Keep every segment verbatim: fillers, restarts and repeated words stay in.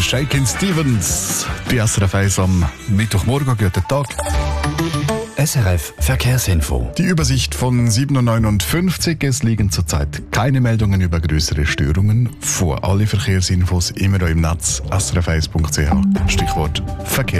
Shakin' Stevens. Die S R F eins am Mittwochmorgen. Guten Tag. S R F Verkehrsinfo. Die Übersicht von sieben Uhr neunundfünfzig. Es liegen zurzeit keine Meldungen über größere Störungen vor. Alle Verkehrsinfos immer noch im Netz s r f eins punkt c h. Stichwort Verkehr.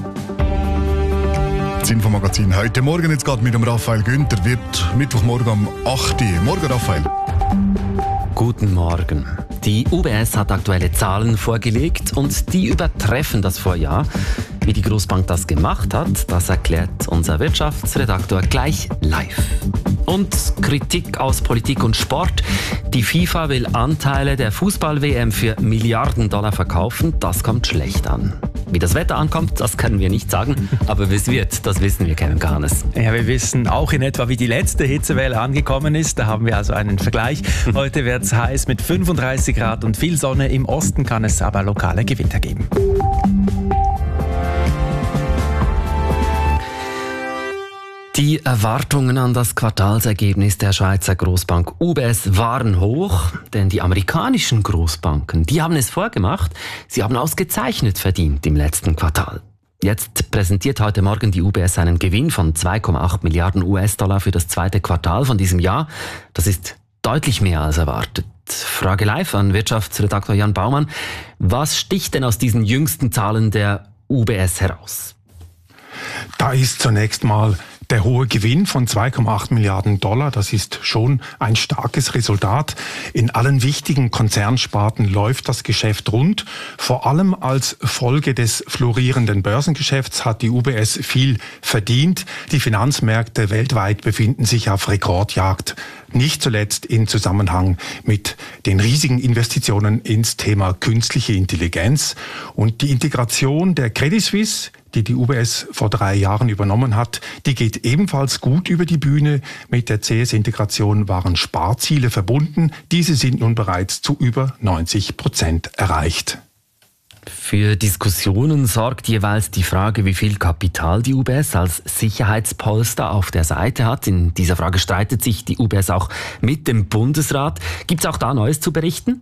Das Infomagazin heute Morgen jetzt gerade mit dem Raphael Günther wird Mittwochmorgen um acht Uhr. Morgen, Raphael. Guten Morgen. Die U B S hat aktuelle Zahlen vorgelegt und die übertreffen das Vorjahr. Wie die Großbank das gemacht hat, das erklärt unser Wirtschaftsredaktor gleich live. Und Kritik aus Politik und Sport. Die FIFA will Anteile der Fußball-W M für Milliarden Dollar verkaufen. Das kommt schlecht an. Wie das Wetter ankommt, das können wir nicht sagen, aber wie es wird, das wissen wir, Kevin Kahanes. Ja, wir wissen auch in etwa, wie die letzte Hitzewelle angekommen ist. Da haben wir also einen Vergleich. Heute wird es heiß mit fünfunddreißig Grad und viel Sonne. Im Osten kann es aber lokale Gewitter geben. Die Erwartungen an das Quartalsergebnis der Schweizer Großbank U B S waren hoch, denn die amerikanischen Großbanken, die haben es vorgemacht, sie haben ausgezeichnet verdient im letzten Quartal. Jetzt präsentiert heute Morgen die U B S einen Gewinn von zwei Komma acht Milliarden U S-Dollar für das zweite Quartal von diesem Jahr. Das ist deutlich mehr als erwartet. Frage live an Wirtschaftsredaktor Jan Baumann. Was sticht denn aus diesen jüngsten Zahlen der U B S heraus? Da ist zunächst mal der hohe Gewinn von zwei Komma acht Milliarden Dollar, das ist schon ein starkes Resultat. In allen wichtigen Konzernsparten läuft das Geschäft rund. Vor allem als Folge des florierenden Börsengeschäfts hat die U B S viel verdient. Die Finanzmärkte weltweit befinden sich auf Rekordjagd. Nicht zuletzt in Zusammenhang mit den riesigen Investitionen ins Thema künstliche Intelligenz. Und die Integration der Credit Suisse, die die U B S vor drei Jahren übernommen hat, die geht ebenfalls gut über die Bühne. Mit der C S-Integration waren Sparziele verbunden. Diese sind nun bereits zu über neunzig Prozent erreicht. Für Diskussionen sorgt jeweils die Frage, wie viel Kapital die U B S als Sicherheitspolster auf der Seite hat. In dieser Frage streitet sich die U B S auch mit dem Bundesrat. Gibt es auch da Neues zu berichten?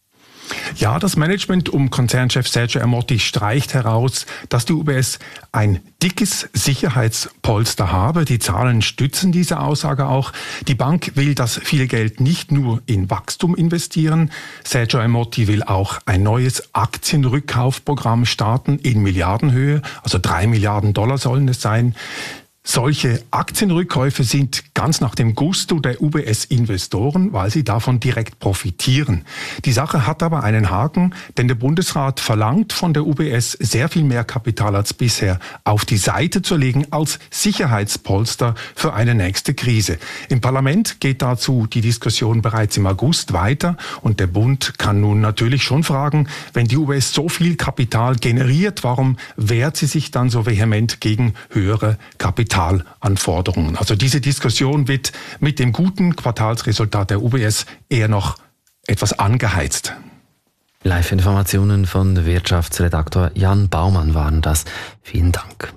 Ja, das Management um Konzernchef Sergio Ermotti streicht heraus, dass die U B S ein dickes Sicherheitspolster habe. Die Zahlen stützen diese Aussage auch. Die Bank will das viele Geld nicht nur in Wachstum investieren. Sergio Ermotti will auch ein neues Aktienrückkaufprogramm starten in Milliardenhöhe. Also drei Milliarden Dollar sollen es sein. Solche Aktienrückkäufe sind ganz nach dem Gusto der U B S-Investoren, weil sie davon direkt profitieren. Die Sache hat aber einen Haken, denn der Bundesrat verlangt von der U B S sehr viel mehr Kapital als bisher auf die Seite zu legen als Sicherheitspolster für eine nächste Krise. Im Parlament geht dazu die Diskussion bereits im August weiter und der Bund kann nun natürlich schon fragen, wenn die U B S so viel Kapital generiert, warum wehrt sie sich dann so vehement gegen höhere Kapital? Anforderungen. Also diese Diskussion wird mit dem guten Quartalsresultat der U B S eher noch etwas angeheizt. Live-Informationen von Wirtschaftsredaktor Jan Baumann waren das. Vielen Dank.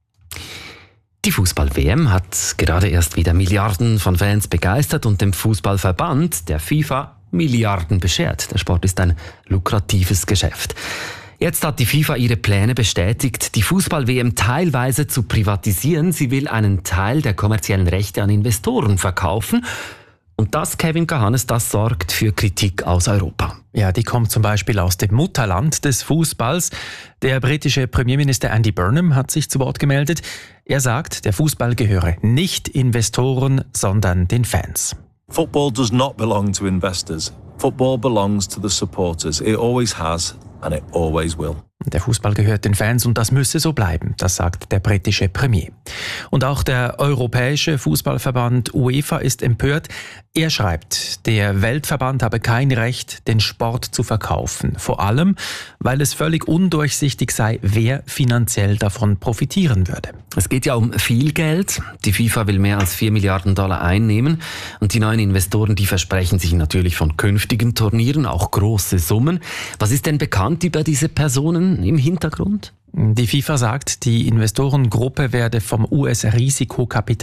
Die Fußball-W M hat gerade erst wieder Milliarden von Fans begeistert und dem Fußballverband, der FIFA, Milliarden beschert. Der Sport ist ein lukratives Geschäft. Jetzt hat die FIFA ihre Pläne bestätigt, die Fußball-W M teilweise zu privatisieren. Sie will einen Teil der kommerziellen Rechte an Investoren verkaufen. Und das, Kevin Kahanes, das sorgt für Kritik aus Europa. Ja, die kommt zum Beispiel aus dem Mutterland des Fußballs. Der britische Premierminister Andy Burnham hat sich zu Wort gemeldet. Er sagt, der Fußball gehöre nicht Investoren, sondern den Fans. Football does not belong to investors. Football belongs to the supporters. It always has. And it always will. Der Fußball gehört den Fans und das müsse so bleiben, das sagt der britische Premier. Und auch der europäische Fußballverband UEFA ist empört. Er schreibt, der Weltverband habe kein Recht, den Sport zu verkaufen. Vor allem, weil es völlig undurchsichtig sei, wer finanziell davon profitieren würde. Es geht ja um viel Geld. Die FIFA will mehr als vier Milliarden Dollar einnehmen. Und die neuen Investoren, die versprechen sich natürlich von künftigen Turnieren auch große Summen. Was ist denn bekannt über diese Personen im Hintergrund? Die FIFA sagt, die Investorengruppe werde vom U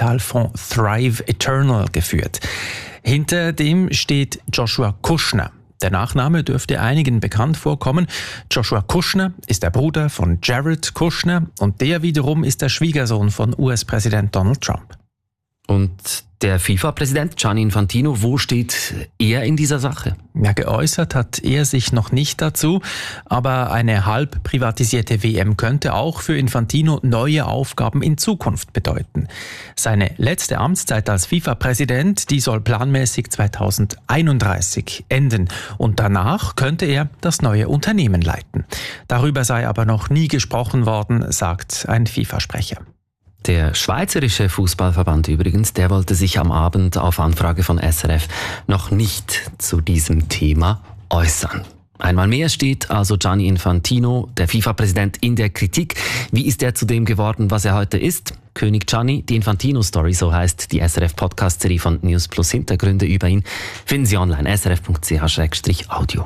S-Risikokapitalfonds Thrive Eternal geführt. Hinter dem steht Joshua Kushner. Der Nachname dürfte einigen bekannt vorkommen. Joshua Kushner ist der Bruder von Jared Kushner und der wiederum ist der Schwiegersohn von U S-Präsident Donald Trump. Und der FIFA-Präsident Gianni Infantino, wo steht er in dieser Sache? Ja, geäußert hat er sich noch nicht dazu, aber eine halb privatisierte W M könnte auch für Infantino neue Aufgaben in Zukunft bedeuten. Seine letzte Amtszeit als FIFA-Präsident, die soll planmäßig zweitausendeinunddreißig enden und danach könnte er das neue Unternehmen leiten. Darüber sei aber noch nie gesprochen worden, sagt ein FIFA-Sprecher. Der Schweizerische Fußballverband übrigens, der wollte sich am Abend auf Anfrage von S R F noch nicht zu diesem Thema äußern. Einmal mehr steht also Gianni Infantino, der FIFA-Präsident, in der Kritik. Wie ist er zu dem geworden, was er heute ist? König Gianni, die Infantino-Story, so heißt die S R F-Podcast-Serie von News Plus. Hintergründe über ihn finden Sie online s r f punkt c h slash audio.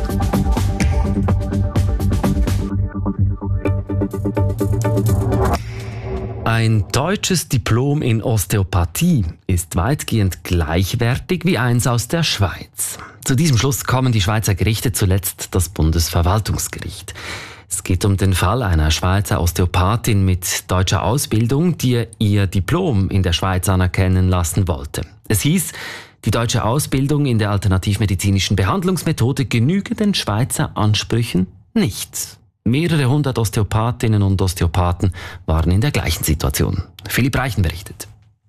Ein deutsches Diplom in Osteopathie ist weitgehend gleichwertig wie eins aus der Schweiz. Zu diesem Schluss kommen die Schweizer Gerichte, zuletzt das Bundesverwaltungsgericht. Es geht um den Fall einer Schweizer Osteopathin mit deutscher Ausbildung, die ihr Diplom in der Schweiz anerkennen lassen wollte. Es hieß, die deutsche Ausbildung in der alternativmedizinischen Behandlungsmethode genüge den Schweizer Ansprüchen nicht. Mehrere hundert Osteopathinnen und Osteopathen waren in der gleichen Situation. Philipp Reichen berichtet.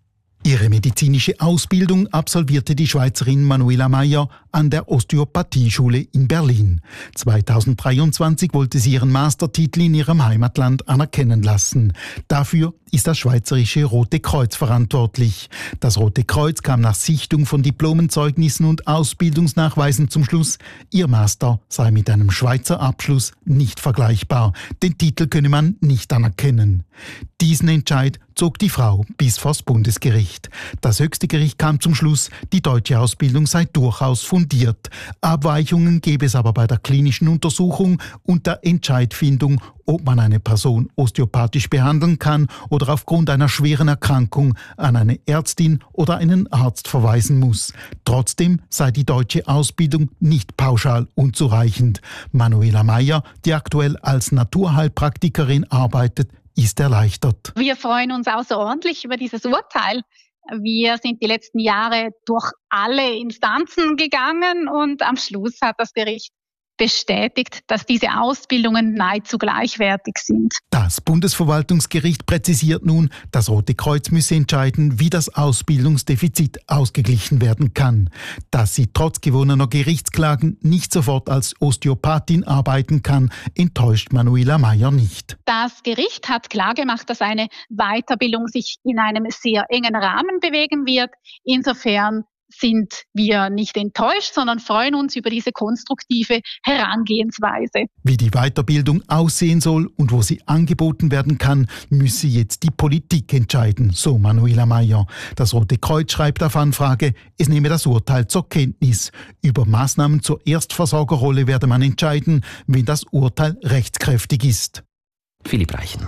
Ihre medizinische Ausbildung absolvierte die Schweizerin Manuela Meyer an der Osteopathieschule in Berlin. zweitausenddreiundzwanzig wollte sie ihren Mastertitel in ihrem Heimatland anerkennen lassen. Dafür ist das Schweizerische Rote Kreuz verantwortlich. Das Rote Kreuz kam nach Sichtung von Diplomenzeugnissen und Ausbildungsnachweisen zum Schluss, ihr Master sei mit einem Schweizer Abschluss nicht vergleichbar. Den Titel könne man nicht anerkennen. Diesen Entscheid zog die Frau bis vors Bundesgericht. Das höchste Gericht kam zum Schluss, die deutsche Ausbildung sei durchaus fundiert. Abweichungen gäbe es aber bei der klinischen Untersuchung und der Entscheidfindung, ob man eine Person osteopathisch behandeln kann oder aufgrund einer schweren Erkrankung an eine Ärztin oder einen Arzt verweisen muss. Trotzdem sei die deutsche Ausbildung nicht pauschal unzureichend. Manuela Meyer, die aktuell als Naturheilpraktikerin arbeitet, ist erleichtert. Wir freuen uns außerordentlich über dieses Urteil. Wir sind die letzten Jahre durch alle Instanzen gegangen und am Schluss hat das Gericht bestätigt, dass diese Ausbildungen nahezu gleichwertig sind. Das Bundesverwaltungsgericht präzisiert nun, das Rote Kreuz müsse entscheiden, wie das Ausbildungsdefizit ausgeglichen werden kann. Dass sie trotz gewonnener Gerichtsklagen nicht sofort als Osteopathin arbeiten kann, enttäuscht Manuela Meyer nicht. Das Gericht hat klargemacht, dass eine Weiterbildung sich in einem sehr engen Rahmen bewegen wird. Insofern sind wir nicht enttäuscht, sondern freuen uns über diese konstruktive Herangehensweise. Wie die Weiterbildung aussehen soll und wo sie angeboten werden kann, müsse jetzt die Politik entscheiden, so Manuela Meyer. Das Rote Kreuz schreibt auf Anfrage, es nehme das Urteil zur Kenntnis. Über Maßnahmen zur Erstversorgerrolle werde man entscheiden, wenn das Urteil rechtskräftig ist. Philipp Reichen.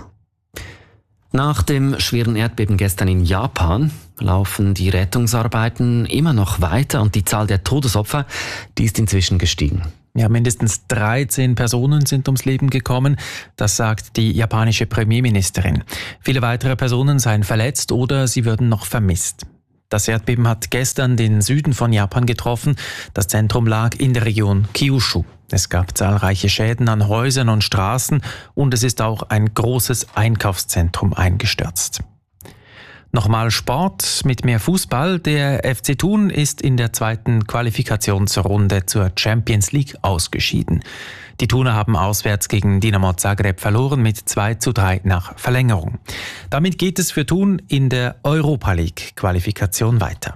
Nach dem schweren Erdbeben gestern in Japan laufen die Rettungsarbeiten immer noch weiter und die Zahl der Todesopfer, die ist inzwischen gestiegen. Ja, mindestens dreizehn Personen sind ums Leben gekommen, das sagt die japanische Premierministerin. Viele weitere Personen seien verletzt oder sie würden noch vermisst. Das Erdbeben hat gestern den Süden von Japan getroffen. Das Zentrum lag in der Region Kyushu. Es gab zahlreiche Schäden an Häusern und Straßen und es ist auch ein großes Einkaufszentrum eingestürzt. Nochmal Sport mit mehr Fußball. Der F C Thun ist in der zweiten Qualifikationsrunde zur Champions League ausgeschieden. Die Thuner haben auswärts gegen Dinamo Zagreb verloren mit zwei zu drei nach Verlängerung. Damit geht es für Thun in der Europa League Qualifikation weiter.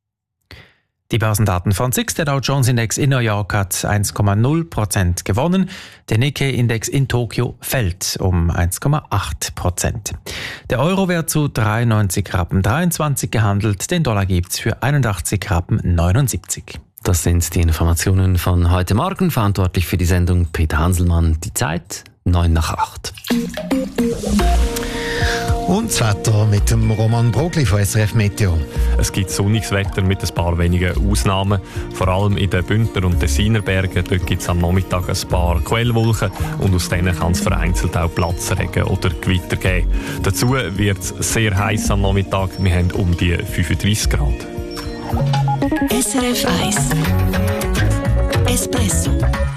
Die Börsendaten von S I X, der Dow Jones Index in New York hat eins Komma null Prozent gewonnen. Der Nikkei Index in Tokio fällt um eins Komma acht Prozent. Der Euro wird zu dreiundneunzig Rappen dreiundzwanzig gehandelt. Den Dollar gibt's für einundachtzig Rappen neunundsiebzig. Das sind die Informationen von heute Morgen. Verantwortlich für die Sendung Peter Hanselmann. Die Zeit neun nach acht. Und das Wetter mit dem Roman Brogli von S R F Meteo. Es gibt sonniges Wetter mit ein paar wenigen Ausnahmen. Vor allem in den Bündner und Tessiner Bergen. Dort gibt es am Nachmittag ein paar Quellwolken und aus denen kann es vereinzelt auch Platzregen oder Gewitter geben. Dazu wird es sehr heiß am Nachmittag. Wir haben um die fünfunddreissig Grad. S R F eins Espresso.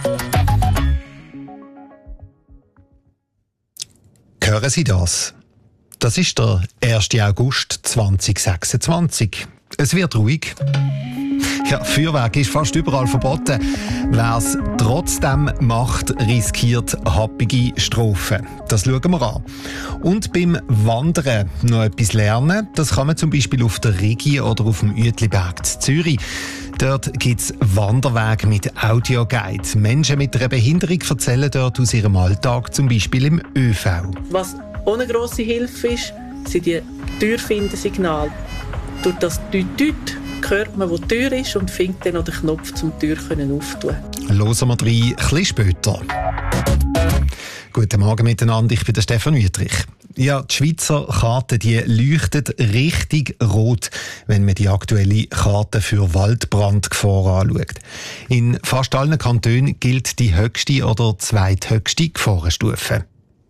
Hören Sie das? Das ist der erster August zweitausendsechsundzwanzig. Es wird ruhig. Ja, Feuerwerk ist fast überall verboten. Wer es trotzdem macht, riskiert happige Strafen. Das schauen wir an. Und beim Wandern noch etwas lernen. Das kann man zum Beispiel auf der Rigi oder auf dem Uetliberg in Zürich. Dort gibt es Wanderwege mit Audioguide. Menschen mit einer Behinderung erzählen dort aus ihrem Alltag, zum Beispiel im Ö V. Was ohne grosse Hilfe ist, sind die Türfindensignale. Durch das Düt-Düt hört man, wo die Tür ist und findet dann noch den Knopf, um die Tür aufzutun. Hören wir rein, ein bisschen später. Guten Morgen miteinander, ich bin der Stefan Wüthrich. Ja, die Schweizer Karte die leuchtet richtig rot, wenn man die aktuelle Karte für Waldbrandgefahr anschaut. In fast allen Kantonen gilt die höchste oder zweithöchste Gefahrenstufe.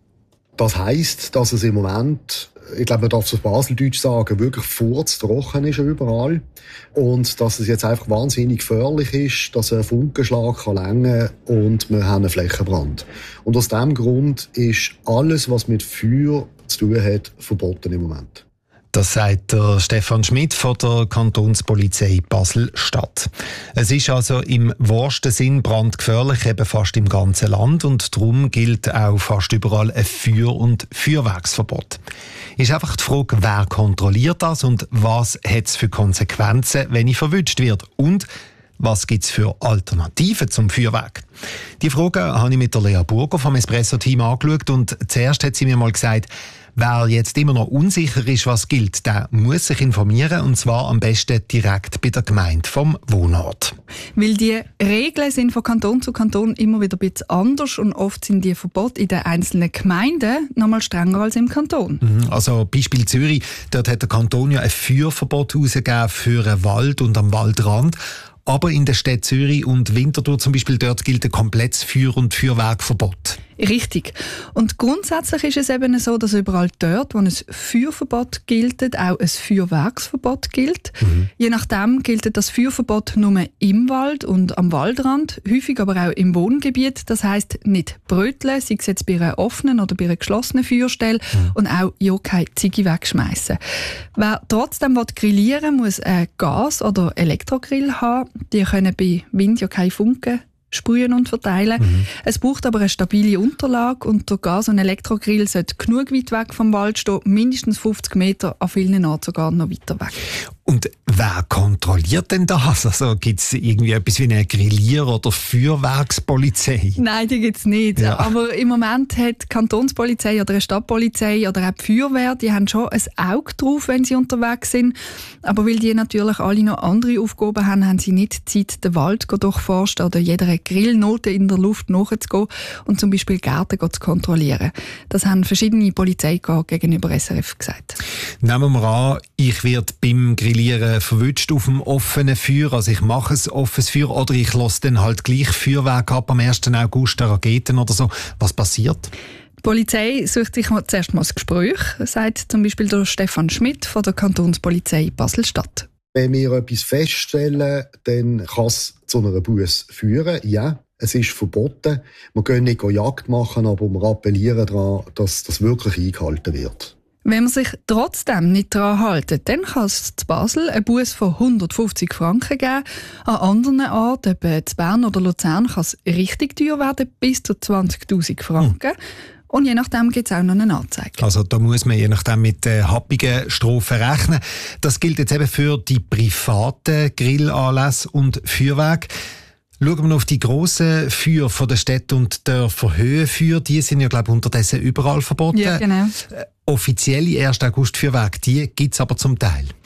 Das heisst, dass es im Moment, ich glaube, man darf es auf Baseldeutsch sagen, wirklich furztrocken ist überall. Und dass es jetzt einfach wahnsinnig gefährlich ist, dass ein Funkenschlag kann länger und wir haben einen Flächenbrand. Und aus diesem Grund ist alles, was mit Feuer zu tun hat, verboten im Moment. Das sagt der Stefan Schmidt von der Kantonspolizei Basel-Stadt. Es ist also im wahrsten Sinn brandgefährlich, eben fast im ganzen Land, und darum gilt auch fast überall ein Feuer- und Feuerwerksverbot. Ist einfach die Frage, wer kontrolliert das und was hat es für Konsequenzen, wenn ich verwünscht wird, und was gibt es für Alternativen zum Feuerwerk? Die Frage habe ich mit der Lea Burger vom Espresso-Team angeschaut, und zuerst hat sie mir mal gesagt, wer jetzt immer noch unsicher ist, was gilt, der muss sich informieren, und zwar am besten direkt bei der Gemeinde vom Wohnort. Weil die Regeln sind von Kanton zu Kanton immer wieder ein bisschen anders und oft sind die Verbote in den einzelnen Gemeinden noch mal strenger als im Kanton. Also Beispiel Zürich, dort hat der Kanton ja ein Feuerverbot herausgegeben für einen Wald und am Waldrand. Aber in der Stadt Zürich und Winterthur zum Beispiel, dort gilt ein komplettes Feuer- und Feuerwerkverbot. Richtig. Und grundsätzlich ist es eben so, dass überall dort, wo ein Feuerverbot gilt, auch ein Feuerwerksverbot gilt. Mhm. Je nachdem gilt das Feuerverbot nur im Wald und am Waldrand, häufig aber auch im Wohngebiet. Das heisst nicht bröteln, sei es jetzt bei einer offenen oder bei einer geschlossenen Feuerstelle, mhm. und auch ja keine Ziege wegschmeißen. Wer trotzdem grillieren will, muss einen Gas- oder Elektrogrill haben. Die können bei Wind ja keine Funken sprühen und verteilen. Mhm. Es braucht aber eine stabile Unterlage, und der Gas- und Elektrogrill sollte genug weit weg vom Wald stehen, mindestens fünfzig Meter, an vielen Orten sogar noch weiter weg. Und wer kontrolliert denn das? Also gibt es irgendwie etwas wie eine Grillier- oder Feuerwerkspolizei? Nein, die gibt es nicht. Ja. Aber im Moment hat die Kantonspolizei oder eine Stadtpolizei oder auch die Feuerwehr, die haben schon ein Auge drauf, wenn sie unterwegs sind. Aber weil die natürlich alle noch andere Aufgaben haben, haben sie nicht Zeit, den Wald durchforsten oder jeder Grillnote in der Luft nachzugehen und zum Beispiel Gärten zu kontrollieren. Das haben verschiedene Polizeikorps gegenüber S R F gesagt. Nehmen wir an, ich werde beim Grillieren verwünscht auf dem offenen Feuer, also ich mache ein offenes Feuer, oder ich lasse dann halt gleich Feuerwerk ab am ersten August, Raketen oder so. Was passiert? Die Polizei sucht sich zuerst mal das Gespräch, sagt zum Beispiel der Stefan Schmidt von der Kantonspolizei Basel-Stadt. Wenn wir etwas feststellen, dann kann es zu einer Busse führen. Ja, es ist verboten. Wir können nicht Jagd machen, aber wir appellieren daran, dass das wirklich eingehalten wird. Wenn man sich trotzdem nicht daran hält, dann kann es in Basel einen Busse von hundertfünfzig Franken geben. An anderen Orten, etwa in Bern oder Luzern, kann es richtig teuer werden, bis zu zwanzigtausend Franken. Hm. Und je nachdem gibt es auch noch eine Anzeige. Also da muss man je nachdem mit äh, happigen Strafen rechnen. Das gilt jetzt eben für die privaten Grillanlässe und Feuerwerke. Schauen wir noch auf die grossen Feuer von der Städte und Dörfer, Höhenfeuer, die sind ja, glaube ich, unterdessen überall verboten. Ja, genau. Äh, offizielle ersten August Feuerwerke, die gibt es aber zum Teil.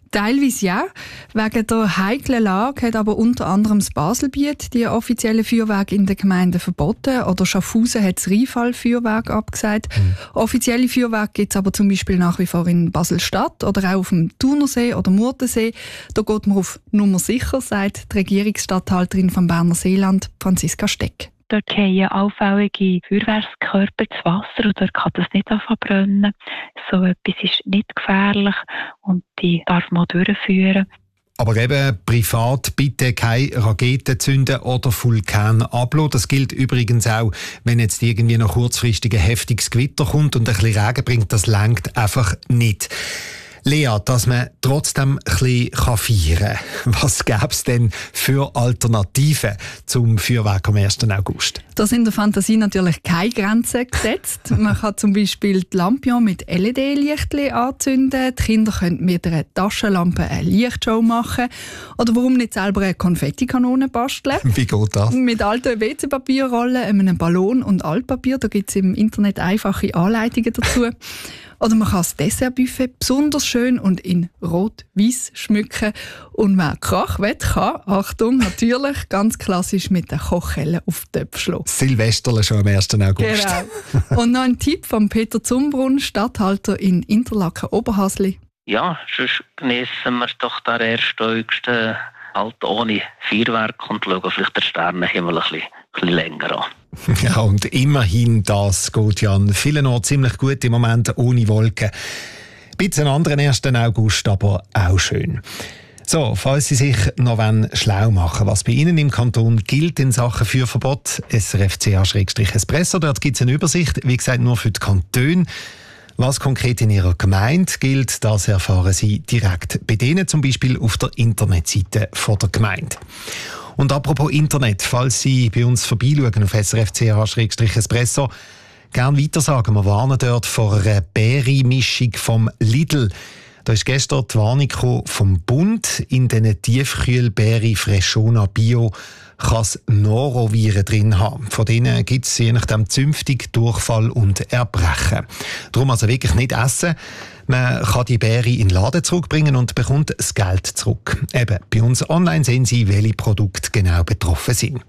Teilweise ja. Wegen der heiklen Lage hat aber unter anderem das Baselbiet die offiziellen Feuerwerke in den Gemeinden verboten. Oder Schaffhausen hat das Rheinfall-Feuerwerk abgesagt. Mhm. Offizielle Feuerwerke gibt es aber zum Beispiel nach wie vor in Basel-Stadt oder auch auf dem Thunersee oder Murtensee. Da geht man auf Nummer sicher, sagt die Regierungsstatthalterin vom Berner Seeland, Franziska Steck. Dort fallen auffällige Feuerwerkskörper ins Wasser und dort kann das nicht verbrennen. So etwas ist nicht gefährlich und die darf man durchführen. Aber eben privat bitte keine Raketen zünden oder Vulkane ablassen. Das gilt übrigens auch, wenn jetzt irgendwie noch kurzfristig ein heftiges Gewitter kommt und ein bisschen Regen bringt. Das reicht einfach nicht. Lea, dass man trotzdem ein bisschen feiern kann. Was gäbe es denn für Alternativen zum Feuerwerk am ersten August? Da sind der Fantasie natürlich keine Grenzen gesetzt. Man kann zum Beispiel die Lampion mit L E D-Lichtchen anzünden. Die Kinder können mit einer Taschenlampe eine Lichtshow machen. Oder warum nicht selber eine Konfettikanone basteln? Wie geht das? Mit alten W C-Papierrollen, einem Ballon und Altpapier. Da gibt es im Internet einfache Anleitungen dazu. Oder man kann das Dessertbuffet besonders schön und in rot-weiß schmücken. Und wer Krach will, kann, Achtung, natürlich ganz klassisch mit der Kochhelle auf die Töpfe schlagen. Silvesterle schon am ersten August. Genau. Und noch ein Tipp von Peter Zumbrunn, Statthalter in Interlaken-Oberhasli. Ja, sonst geniessen wir doch den ersten August halt ohne Feuerwerk und schauen vielleicht den Sternenhimmel ein bisschen, ein bisschen länger an. Ja, und immerhin, das geht ja an vielen Orten ziemlich gut im Moment ohne Wolken. Ein bisschen anderen ersten August, aber auch schön. So, falls Sie sich noch schlau machen wollen, was bei Ihnen im Kanton gilt in Sachen Feuerverbot, S R F C A-Espresso, dort gibt es eine Übersicht, wie gesagt, nur für die Kantone. Was konkret in Ihrer Gemeinde gilt, das erfahren Sie direkt bei denen, zum Beispiel auf der Internetseite von der Gemeinde. Und apropos Internet, falls Sie bei uns vorbeischauen auf S R F C A-Espresso, gerne weitersagen. Wir warnen dort vor einer Beere-Mischung vom Lidl. Da ist gestern die Warnung vom Bund. In diesen Tiefkühlbeere Freshona Bio kann es Noroviren drin haben. Von denen gibt es je nachdem zünftig Durchfall und Erbrechen. Darum also wirklich nicht essen. Man kann die Beere in den Laden zurückbringen und bekommt das Geld zurück. Eben, bei uns online sehen Sie, welche Produkte genau betroffen sind.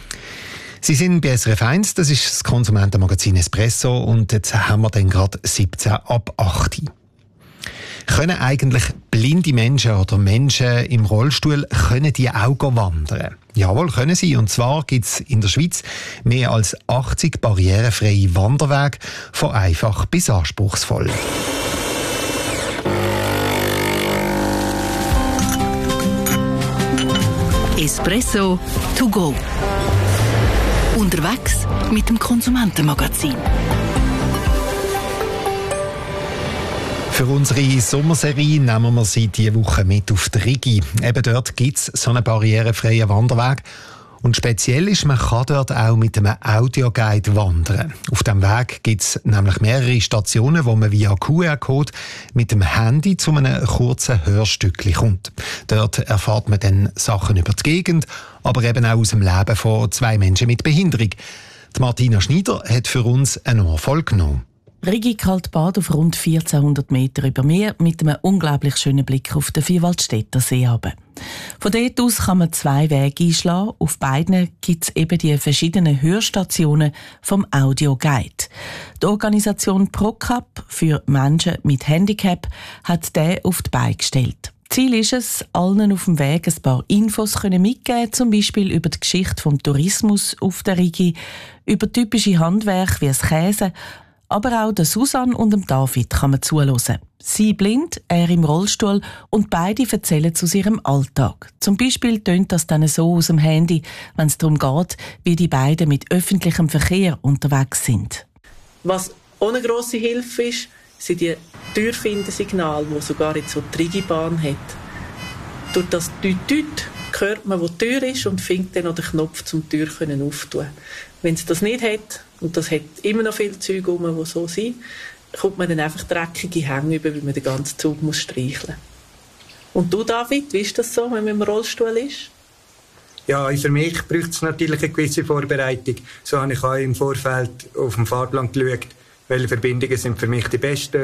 Sie sind bei S R F eins, das ist das Konsumentenmagazin Espresso und jetzt haben wir dann gerade siebzehn ab acht. Können eigentlich blinde Menschen oder Menschen im Rollstuhl können die auch wandern? Jawohl, können sie. Und zwar gibt es in der Schweiz mehr als achtzig barrierefreie Wanderwege, von einfach bis anspruchsvoll. Espresso to go. Unterwegs mit dem Konsumentenmagazin. Für unsere Sommerserie nehmen wir Sie diese Woche mit auf die Rigi. Eben dort gibt es so einen barrierefreien Wanderweg. Und speziell ist, man kann dort auch mit einem Audioguide wandern. Auf diesem Weg gibt es nämlich mehrere Stationen, wo man via Q R-Code mit dem Handy zu einem kurzen Hörstückchen kommt. Dort erfährt man dann Sachen über die Gegend, aber eben auch aus dem Leben von zwei Menschen mit Behinderung. Die Martina Schneider hat für uns eine Nachfolge genommen. Rigi Kaltbad auf rund vierzehnhundert Meter über Meer mit einem unglaublich schönen Blick auf den Vierwaldstätter See runter. Von dort aus kann man zwei Wege einschlagen. Auf beiden gibt es eben die verschiedenen Hörstationen vom Audioguide. Die Organisation ProCap für Menschen mit Handicap hat den auf die Beine gestellt. Ziel ist es, allen auf dem Weg ein paar Infos mitgeben, zum Beispiel über die Geschichte des Tourismus auf der Rigi, über typische Handwerke wie das Käse. Aber auch der Susanne und dem David kann man zuhören. Sie blind, er im Rollstuhl und beide erzählen aus ihrem Alltag. Zum Beispiel tönt das dann so aus dem Handy, wenn es darum geht, wie die beiden mit öffentlichem Verkehr unterwegs sind. Was auch eine grosse Hilfe ist, sind die Türfindensignale, die sogar jetzt so die Rigibahn hat. Durch das Tüt-Tüt hört man, wo die Tür ist und findet dann noch den Knopf, um die Tür aufzutun. Wenn es das nicht hat, und das hat immer noch viele Züge rum, die so sind, kommt man dann einfach dreckige Hänge über, weil man den ganzen Zug muss streicheln. Und du, David, wie ist das so, wenn man im Rollstuhl ist? Ja, für mich braucht es natürlich eine gewisse Vorbereitung. So habe ich auch im Vorfeld auf dem Fahrplan geschaut, welche Verbindungen sind für mich die besten,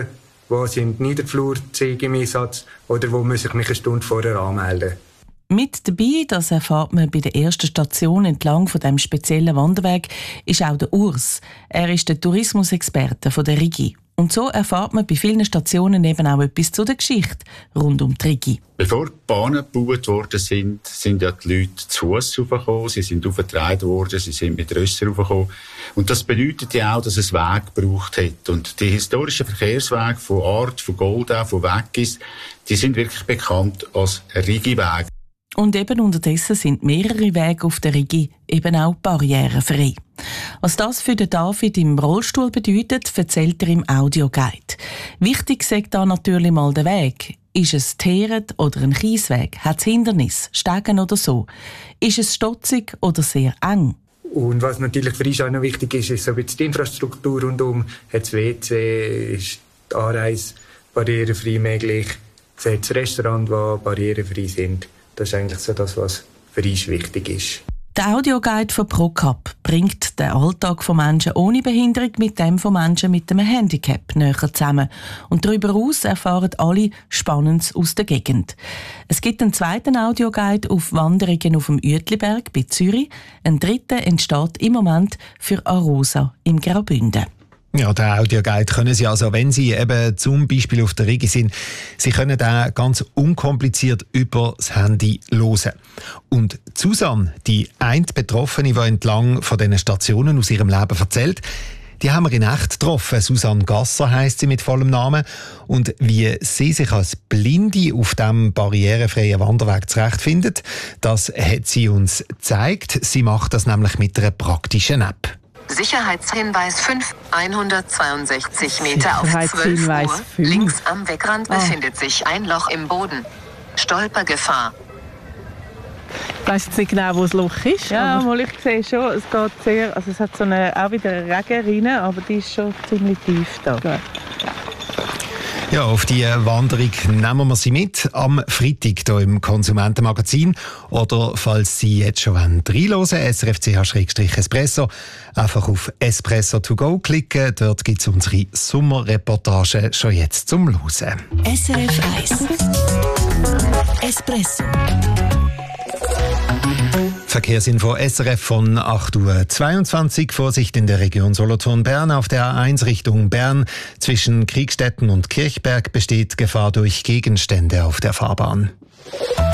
wo sind Niederflurzüge im Einsatz oder wo muss ich mich eine Stunde vorher anmelden. Mit dabei, das erfahrt man bei der ersten Station entlang von dem speziellen Wanderweg, ist auch der Urs. Er ist der Tourismusexperte von der Rigi. Und so erfahrt man bei vielen Stationen eben auch etwas zu der Geschichte rund um die Rigi. Bevor die Bahnen gebaut worden sind, sind ja die Leute zu Fuss raufgekommen, sie sind aufgetragen worden, sie sind mit Rössern raufgekommen. Und das bedeutet ja auch, dass es Weg gebraucht hat. Und die historischen Verkehrswege von Art, von Goldau, von Weggis, die sind wirklich bekannt als Rigi-Weg. Und eben unterdessen sind mehrere Wege auf der Rigi eben auch barrierefrei. Was das für den David im Rollstuhl bedeutet, erzählt er im Audioguide. Wichtig sagt da natürlich mal der Weg. Ist es Teeret oder ein Kiesweg? Hat es Hindernis, Stegen oder so? Ist es stotzig oder sehr eng? Und was natürlich für uns auch noch wichtig ist, ist so ein bisschen die Infrastruktur rundum. Hat es W C, ist die Anreise barrierefrei möglich? Hat es Restaurants, die barrierefrei sind? Das ist eigentlich so das, was für uns wichtig ist. Der Audioguide von ProCap bringt den Alltag von Menschen ohne Behinderung mit dem von Menschen mit einem Handicap näher zusammen. Und darüber hinaus erfahren alle Spannendes aus der Gegend. Es gibt einen zweiten Audioguide auf Wanderungen auf dem Uetliberg bei Zürich. Ein dritter entsteht im Moment für Arosa im Graubünden. Ja, den Audioguide können Sie also, wenn Sie eben zum Beispiel auf der Rigi sind, Sie können den ganz unkompliziert über das Handy hören. Und Susanne, die eine Betroffene, die entlang von diesen Stationen aus ihrem Leben erzählt, die haben wir in echt getroffen. Susanne Gasser heisst sie mit vollem Namen. Und wie sie sich als Blinde auf diesem barrierefreien Wanderweg zurechtfindet, das hat sie uns gezeigt. Sie macht das nämlich mit einer praktischen App. Sicherheitshinweis fünf, hundertzweiundsechzig Meter auf zwölf Uhr. Links am Wegrand Ah. befindet sich ein Loch im Boden. Stolpergefahr. Ich weiss jetzt nicht genau, wo das Loch ist. Ja, mal ich sehe schon, es geht sehr, also es hat so eine, auch wieder eine Regenrinne, aber die ist schon ziemlich tief da. Ja, auf die Wanderung nehmen wir Sie mit am Freitag hier im Konsumentenmagazin. Oder falls Sie jetzt schon reinhören wollen, S R F C H Espresso, einfach auf Espresso to go klicken. Dort gibt es unsere Sommerreportage schon jetzt zum Hören. S R F eins Espresso. Verkehrsinfo S R F von acht Uhr zweiundzwanzig. Vorsicht in der Region Solothurn-Bern. Auf der A eins Richtung Bern zwischen Kriegstetten und Kirchberg besteht Gefahr durch Gegenstände auf der Fahrbahn.